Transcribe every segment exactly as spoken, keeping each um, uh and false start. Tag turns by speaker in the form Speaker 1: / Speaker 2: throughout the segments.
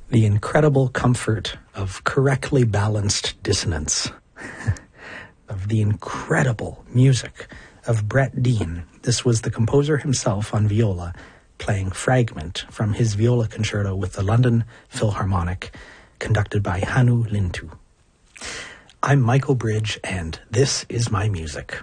Speaker 1: The incredible comfort of correctly balanced dissonance, of the incredible music of Brett Dean. This was the composer himself on viola, playing Fragment from his viola concerto with the London Philharmonic, conducted by Hannu Lintu. I'm Michael Bridge, and this is my music.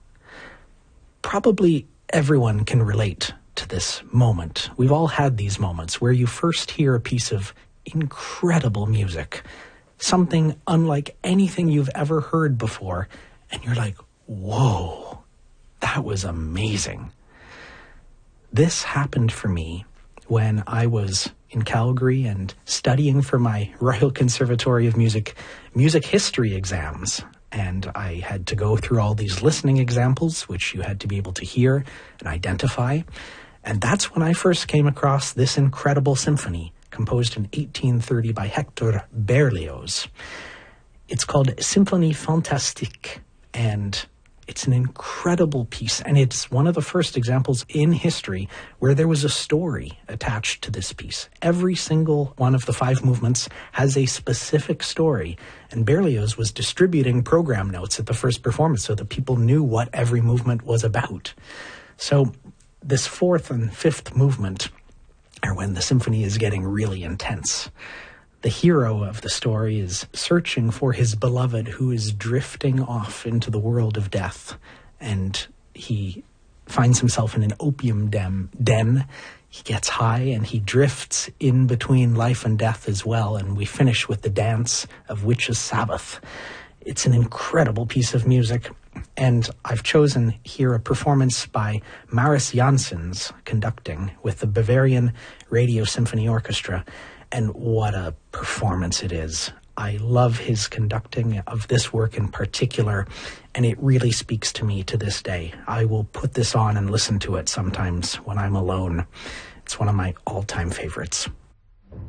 Speaker 1: Probably everyone can relate to this moment. We've all had these moments where you first hear a piece of incredible music, something unlike anything you've ever heard before, and you're like, whoa, that was amazing. This happened for me when I was in Calgary and studying for my Royal Conservatory of Music music history exams. And I had to go through all these listening examples, which you had to be able to hear and identify. And that's when I first came across this incredible symphony, composed in eighteen thirty by Hector Berlioz. It's called Symphonie Fantastique, and it's an incredible piece, and it's one of the first examples in history where there was a story attached to this piece. Every single one of the five movements has a specific story, and Berlioz was distributing program notes at the first performance so that people knew what every movement was about. So this fourth and fifth movement are when the symphony is getting really intense. The hero of the story is searching for his beloved who is drifting off into the world of death, and he finds himself in an opium den. den. He gets high and he drifts in between life and death as well, and we finish with the dance of Witches' Sabbath. It's an incredible piece of music, and I've chosen here a performance by Maris Janssens conducting with the Bavarian Radio Symphony Orchestra, and what a performance it is. I love his conducting of this work in particular, and it really speaks to me to this day. I will put this on and listen to it sometimes when I'm alone. It's one of my all-time favorites.